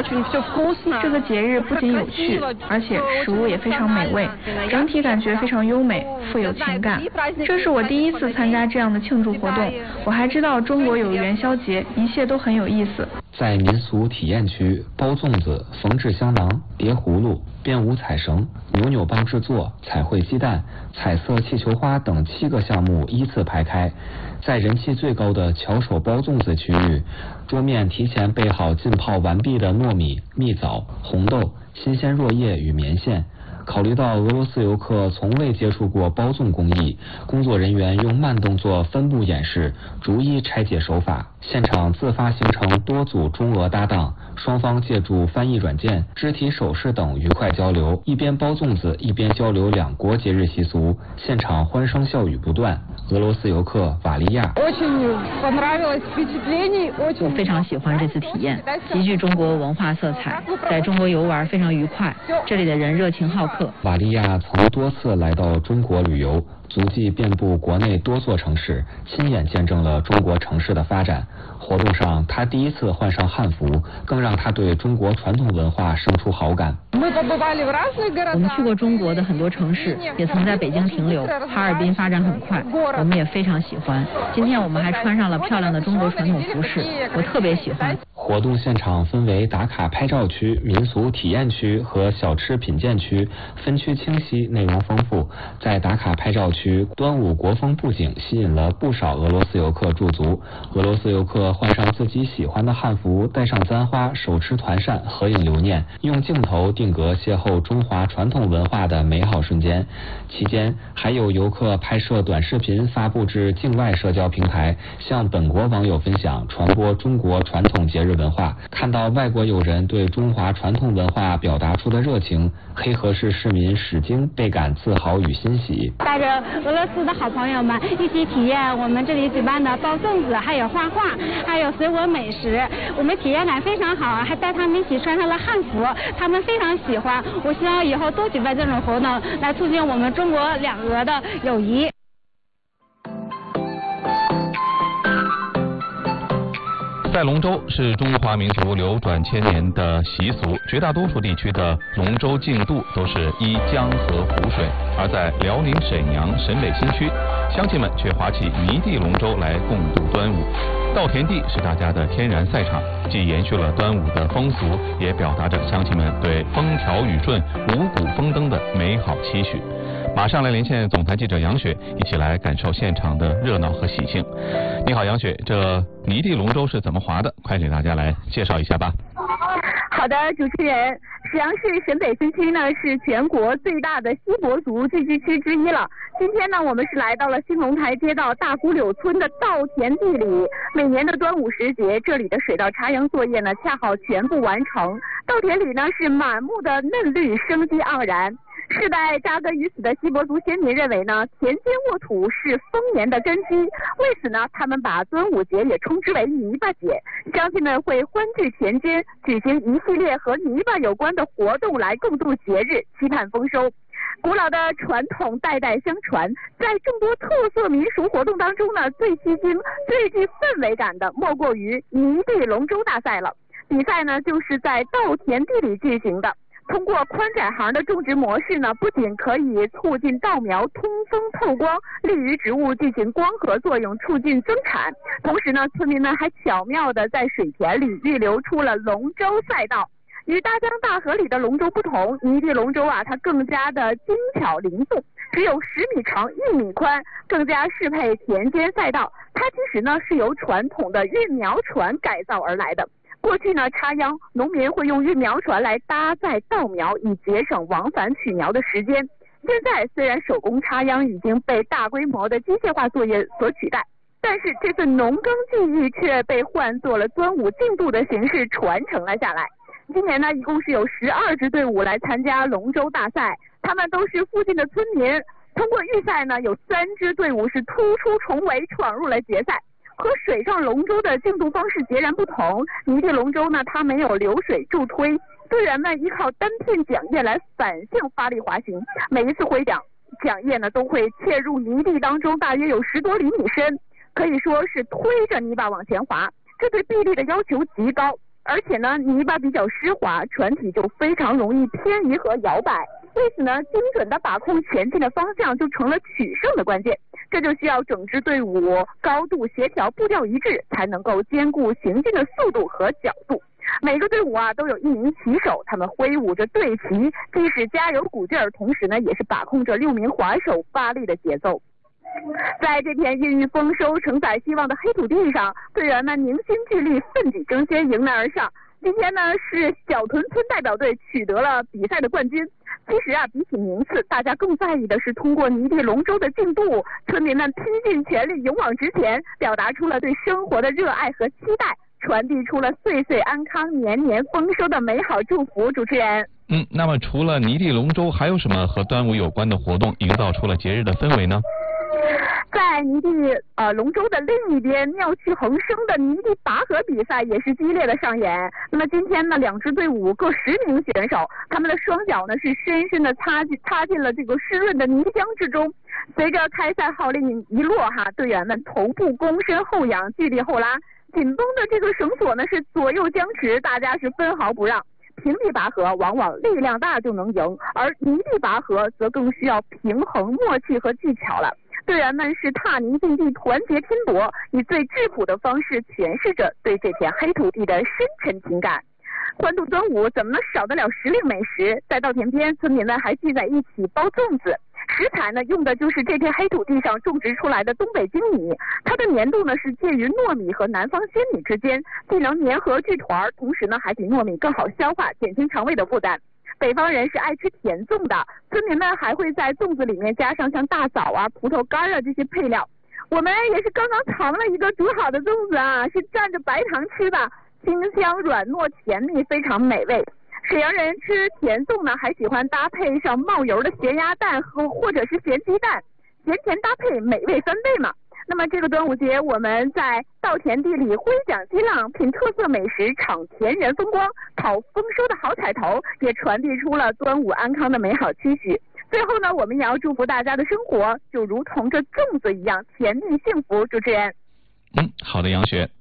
这个节日不仅有趣，而且食物也非常美味，整体感觉非常优美，富有情感。这是我第一次参加这样的庆祝活动，我还知道中国有元宵节，一切都很有意思。 在民俗体验区，包粽子、缝制香囊、叠葫芦、编舞彩绳、扭扭棒制作、彩绘鸡蛋、彩色气球花等7个项目依次排开。在人气最高的巧手包粽子区域，桌面提前备好浸泡完毕的糯米、蜜枣、红豆、新鲜箬叶与棉线。考虑到俄罗斯游客从未接触过包粽工艺，工作人员用慢动作分步演示，逐一拆解手法。现场自发形成多组中俄搭档，双方借助翻译软件、肢体手势等愉快交流，一边包粽子一边交流两国节日习俗，现场欢声笑语不断。俄罗斯游客瓦利亚， 我非常喜欢这次体验，极具中国文化色彩，在中国游玩非常愉快，这里的人热情好客。 瓦利亚曾多次来到中国旅游，足迹遍布国内多座城市，亲眼见证了中国城市的发展。活动上，他第一次换上汉服，更让他对中国传统文化生出好感。 我们去过中国的很多城市，也曾在北京停留。哈尔滨发展很快，我们也非常喜欢。今天我们还穿上了漂亮的中国传统服饰，我特别喜欢。 活动现场分为打卡拍照区、民俗体验区和小吃品鉴区，分区清晰，内容丰富。在打卡拍照区，端午国风布景吸引了不少俄罗斯游客驻足。俄罗斯游客换上自己喜欢的汉服，戴上簪花，手持团扇，合影留念，用镜头定格邂逅中华传统文化的美好瞬间。期间还有游客拍摄短视频发布至境外社交平台，向本国网友分享，传播中国传统节日文化。看到外国友人对中华传统文化表达出的热情，黑河市市民史晶倍感自豪与欣喜。 带着俄罗斯的好朋友们一起体验我们这里举办的包粽子，还有画画，还有随我美食，我们体验感非常好，还带他们一起穿上了汉服，他们非常喜欢。我希望以后多举办这种活动，来促进我们中国两俄的友谊。 赛龙舟是中华民族流转千年的习俗，绝大多数地区的龙舟竞渡都是依江河湖水，而在辽宁沈阳沈北新区，乡亲们却划起泥地龙舟来共度端午。稻田地是大家的天然赛场，既延续了端午的风俗，也表达着乡亲们对风调雨顺、五谷丰登的美好期许。马上来连线总台记者杨雪，一起来感受现场的热闹和喜庆。你好，杨雪，这泥地龙舟是怎么划的？快给大家来介绍一下吧。 好的，主持人，沈阳市沈北新区呢是全国最大的锡伯族聚居区之一了。今天呢，我们是来到了兴隆台街道大古柳村的稻田地里。每年的端午时节，这里的水稻插秧作业呢恰好全部完成，稻田里呢是满目的嫩绿，生机盎然。世代扎根于此的锡伯族先民认为呢，田间沃土是丰年的根基，为此呢，他们把端午节也称之为泥巴节。乡亲们会欢聚田间，举行一系列和泥巴有关的活动来共度节日，期盼丰收。古老的传统代代相传，在众多特色民俗活动当中呢，最吸睛、最具氛围感的莫过于泥地龙舟大赛了。比赛呢，就是在稻田地里进行的。通过宽窄行的种植模式呢，不仅可以促进稻苗通风透光，利于植物进行光合作用，促进增产。同时呢，村民们还巧妙地在水田里预留出了龙舟赛道。与大江大河里的龙舟不同，泥地龙舟啊，它更加的精巧灵动，只有10米长、1米宽，更加适配田间赛道。它其实呢是由传统的运苗船改造而来的。过去呢，插秧农民会用运苗船来搭载稻苗，以节省往返取苗的时间。现在虽然手工插秧已经被大规模的机械化作业所取代，但是这份农耕技艺却被换作了端午竞渡的形式传承了下来。今年呢，一共是有12支队伍来参加龙舟大赛，他们都是附近的村民。通过预赛呢，有3支队伍是突出重围，闯入了决赛。和水上龙舟的竞渡方式截然不同，泥地龙舟呢，它没有流水助推，队员们依靠单片桨叶来反向发力滑行，每一次挥桨，桨叶呢都会切入泥地当中，大约有10多厘米深，可以说是推着泥巴往前滑，这对臂力的要求极高。 而且呢，泥巴比较湿滑，船体就非常容易偏移和摇摆。为此呢，精准的把控前进的方向就成了取胜的关键。这就需要整支队伍高度协调、步调一致，才能够兼顾行进的速度和角度。每个队伍都有一名旗手，他们挥舞着队旗，既是加油鼓劲儿，同时呢也是把控着6名划手发力的节奏。在这片孕育丰收、承载希望的黑土地上，队员们凝心聚力、奋起争先，迎难而上。今天呢，是小屯村代表队取得了比赛的冠军。其实比起名次，大家更在意的是通过泥地龙舟的竞渡，村民们拼尽全力、勇往直前，表达出了对生活的热爱和期待，传递出了岁岁安康、年年丰收的美好祝福。主持人。 那么除了泥地龙舟，还有什么和端午有关的活动，营造出了节日的氛围呢？ 在泥地龙舟的另一边，妙趣横生的泥地拔河比赛也是激烈的上演。那么今天呢，2支队伍各10名选手，他们的双脚呢是深深的插进了这个湿润的泥浆之中。随着开赛号令一落队员们头部躬身后仰，距离后拉，紧绷的这个绳索呢是左右僵持，大家是分毫不让。平地拔河往往力量大就能赢，而泥地拔河则更需要平衡、默契和技巧了。队员们是踏泥进地，团结拼搏，以最质朴的方式诠释着对这片黑土地的深沉情感。欢度端午怎么能少得了时令美食？在稻田边，村民们还聚在一起包粽子，食材呢用的就是这片黑土地上种植出来的东北精米，它的粘度呢是介于糯米和南方鲜米之间，既能粘合聚团，同时呢还比糯米更好消化，减轻肠胃的负担。北方人是爱吃甜粽的，村民们还会在粽子里面加上像大枣葡萄干这些配料。我们也是刚刚尝了一个煮好的粽子是蘸着白糖吃的，清香软糯甜蜜，非常美味。沈阳人吃甜粽呢，还喜欢搭配上冒油的咸鸭蛋或者是咸鸡蛋，咸甜搭配，美味翻倍嘛。那么这个端午节，我们在稻田地里挥桨激浪，品特色美食，赏田园风光，讨丰收的好彩头，也传递出了端午安康的美好期许。最后呢，我们也要祝福大家的生活就如同这粽子一样甜蜜幸福。主持人。 好的，杨雪。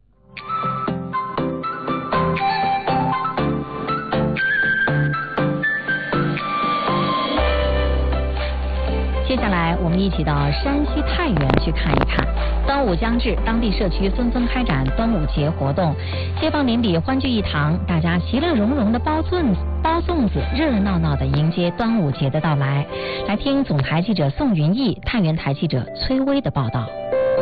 接下来我们一起到山西太原去看一看。端午将至，当地社区纷纷开展端午节活动，街坊邻里欢聚一堂，大家其乐融融的包粽子，热热闹闹的迎接端午节的到来。来听总台记者宋云逸、太原台记者崔薇的报道。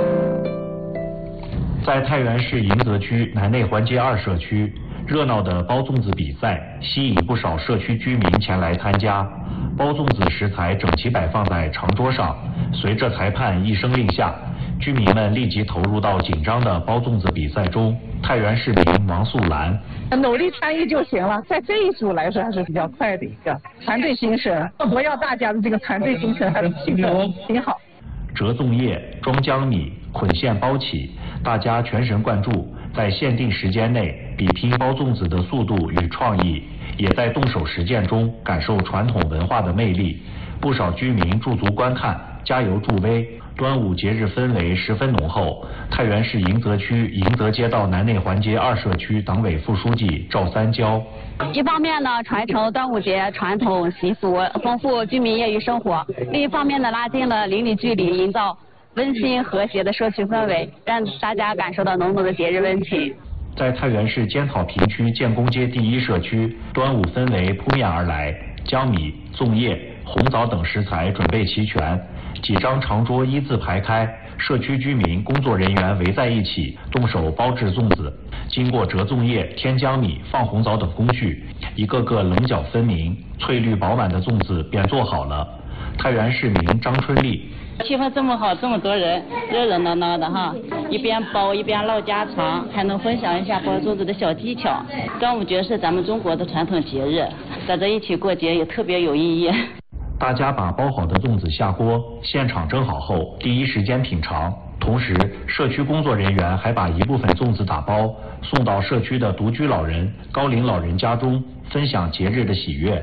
在太原市迎泽区南内环街2社区，热闹的包粽子比赛吸引不少社区居民前来参加。包粽子食材整齐摆放在长桌上，随着裁判一声令下，居民们立即投入到紧张的包粽子比赛中。太原市民王素兰： 努力参与就行了，在这一组来说还是比较快的一个团队精神，活跃大家的这个团队精神还是挺好。 折粽叶、装江米、捆线包起，大家全神贯注，在限定时间内比拼包粽子的速度与创意，也在动手实践中感受传统文化的魅力。不少居民驻足观看，加油助威。端午节日氛围十分浓厚。太原市迎泽区迎泽街道南内环街2社区党委副书记赵三娇： 一方面呢，传承端午节传统习俗，丰富居民业余生活；另一方面呢，拉近了邻里距离，营造温馨和谐的社区氛围，让大家感受到浓浓的节日温情。 在太原市尖草坪区建功街第1社区，端午氛围扑面而来，江米、粽叶、红枣等食材准备齐全，几张长桌一字排开，社区居民、工作人员围在一起，动手包制粽子。经过折粽叶、添江米、放红枣等工序，一个个棱角分明、翠绿饱满的粽子便做好了。太原市民张春丽： 气氛这么好，这么多人，热热闹闹的哈，一边包一边唠家常，还能分享一下包粽子的小技巧。端午节是咱们中国的传统节日，在这一起过节也特别有意义。 大家把包好的粽子下锅，现场蒸好后第一时间品尝。同时，社区工作人员还把一部分粽子打包，送到社区的独居老人、高龄老人家中，分享节日的喜悦。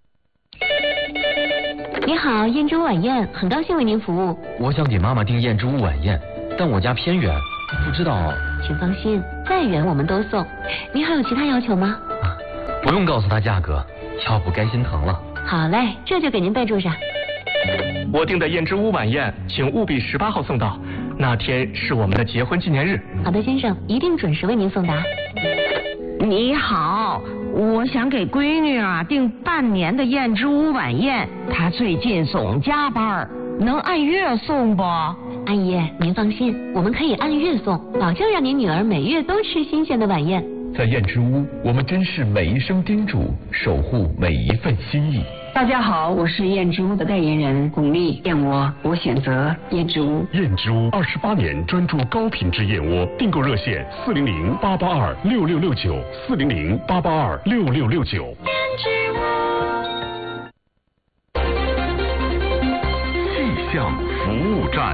你好，燕之屋晚宴，很高兴为您服务。 我想给妈妈订燕之屋晚宴，但我家偏远，不知道请放心，再远我们都送。您还有其他要求吗？ 不用告诉他价格，要不该心疼了。 好嘞，这就给您备注上。 我订的燕之屋晚宴，请务必18号送到，那天是我们的结婚纪念日。 好的，先生，一定准时为您送达。 你好，我想给闺女订半年的燕之屋晚宴，她最近总加班，能按月送不？ 阿姨，您放心，我们可以按月送，保证让您女儿每月都吃新鲜的晚宴。 在燕之屋，我们珍视每一声叮嘱，守护每一份心意。 大家好，我是燕之屋的代言人巩俐，燕窝我选择燕之屋。 燕之屋28年专注高品质燕窝，订购热线400-882-6669，400-882-6669。 燕之屋。 气象服务站。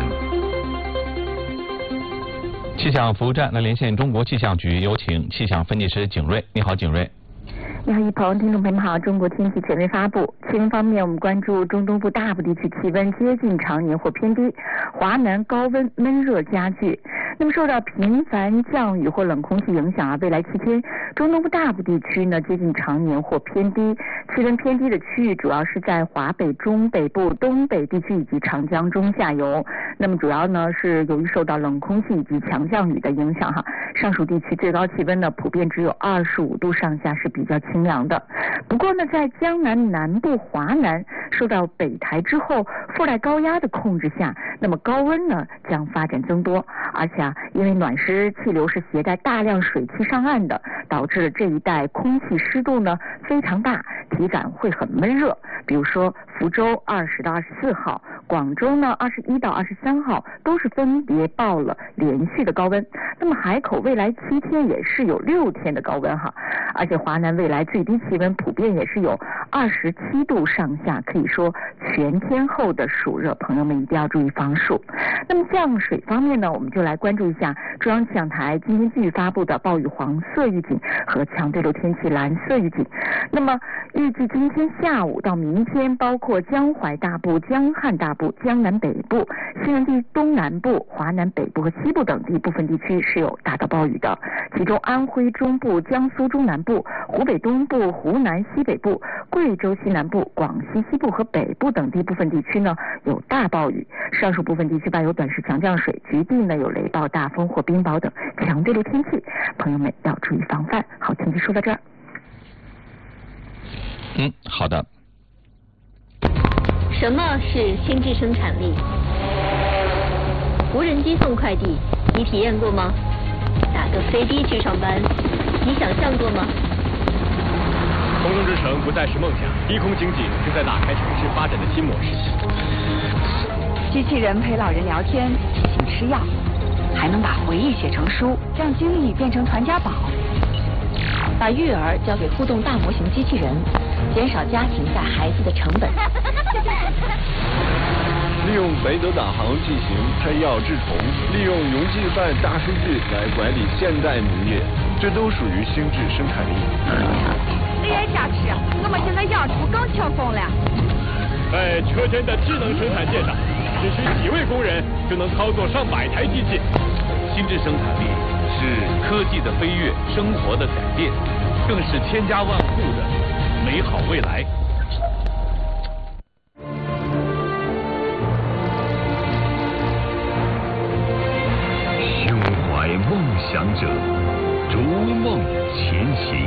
气象服务站来连线中国气象局，有请气象分析师景瑞。你好，景瑞。 你好，一鹏，听众朋友们好。中国天气权威发布，气温方面，我们关注中东部大部地区气温接近常年或偏低，华南高温闷热加剧。那么受到频繁降雨或冷空气影响未来7天，中东部大部地区呢接近常年或偏低，气温偏低的区域主要是在华北、中北部、东北地区以及长江中下游。那么主要呢是由于受到冷空气以及强降雨的影响上述地区最高气温呢普遍只有25度上下，是比较清凉的。不过呢，在江南南部、华南受到北台之后附带高压的控制下，那么高温呢将发展增多，而且因为暖湿气流是携带大量水汽上岸的，导致了这一带空气湿度呢非常大，体感会很闷热。比如说福州20到24号，广州呢21到23号都是分别报了连续的高温。那么海口未来7天也是有6天的高温而且华南未来最低气温普遍也是有27度上下，可以说全天候的暑热，朋友们一定要注意防暑。那么降水方面呢，我们就来关注一下中央气象台今天继续发布的暴雨黄色预警和强对流天气蓝色预警。那么预计今天下午到明天，包括江淮大部、江汉大部、江南北部、西南地东南部、华南北部和西部等地部分地区是有大到暴雨的，其中安徽中部、江苏中南部、湖北东部、湖南西北部、贵州西南部、广西西部和北部等地部分地区呢有大暴雨，上述部分地区伴有短时强降水，局地呢有雷暴、大风或冰雹等强对流天气，朋友们要注意防范。好，天气说到这儿。 好的。 什么是心智生产力？无人机送快递，你体验过吗？打个飞的去上班，你想象过吗？ 空中之城不再是梦想，低空经济正在打开城市发展的新模式。 机器人陪老人聊天，提醒吃药，还能把回忆写成书，让经历变成传家宝。 把育儿交给互动大模型机器人，减少家庭带孩子的成本。 利用北斗导航进行配药治虫，利用云计算大数据来管理现代农业，这都属于心智生产力。 哎，佳琪，我们现在养猪更轻松了。 在车间的智能生产线上，只需几位工人就能操作上百台机器。 心智生产力是科技的飞跃，生活的改变，更是千家万户的美好未来。 胸怀梦想者，逐梦前行；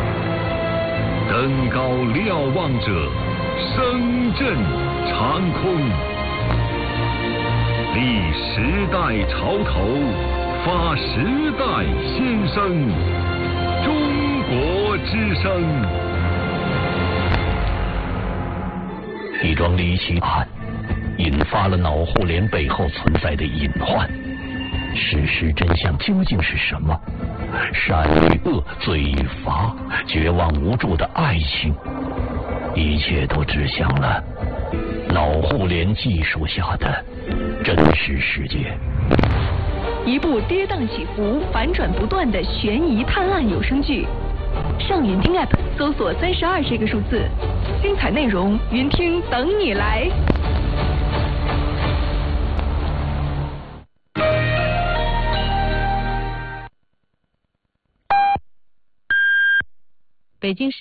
登高瞭望者，声震长空。立时代潮头，发时代先声。中国之声。 一桩离奇案引发了脑互联背后存在的隐患。事实真相究竟是什么？善与恶，罪与罚，绝望无助的爱情，一切都指向了脑互联技术下的真实世界。 一部跌宕起伏、反转不断的悬疑探案有声剧，上云听 App 搜索32这个数字，精彩内容云听等你来。 北京市